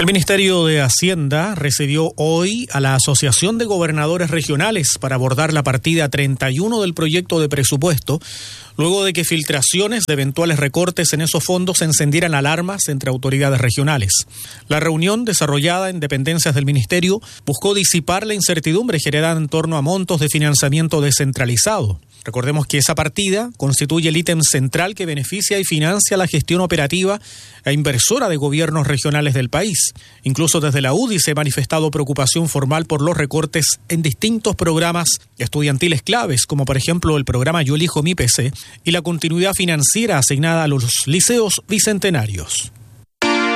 El Ministerio de Hacienda recibió hoy a la Asociación de Gobernadores Regionales para abordar la partida 31 del proyecto de presupuesto, luego de que filtraciones de eventuales recortes en esos fondos encendieran alarmas entre autoridades regionales. La reunión, desarrollada en dependencias del Ministerio, buscó disipar la incertidumbre generada en torno a montos de financiamiento descentralizado. Recordemos que esa partida constituye el ítem central que beneficia y financia la gestión operativa e inversora de gobiernos regionales del país. Incluso desde la UDI se ha manifestado preocupación formal por los recortes en distintos programas estudiantiles claves, como por ejemplo el programa Yo Elijo Mi PC y la continuidad financiera asignada a los liceos bicentenarios.